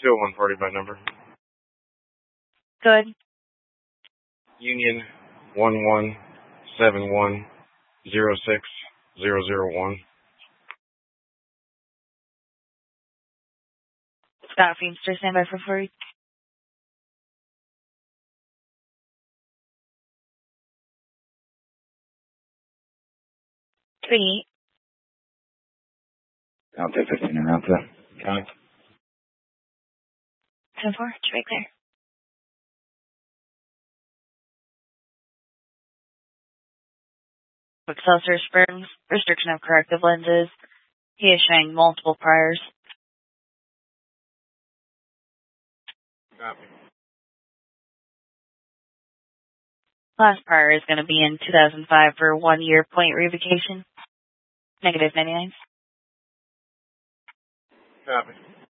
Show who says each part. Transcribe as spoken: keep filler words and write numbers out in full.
Speaker 1: Still one forty by number.
Speaker 2: Good.
Speaker 1: Union one one seven one zero six zero zero one.
Speaker 2: Scott Feemster, stand by for free. Three.
Speaker 3: I'll take fifteen around to county.
Speaker 2: ten four, straight clear. Excelsior Springs, restriction of corrective lenses. He is showing multiple priors.
Speaker 1: Copy.
Speaker 2: Last prior is going to be in two thousand five for one year point revocation. Negative ninety-nine.
Speaker 1: Copy.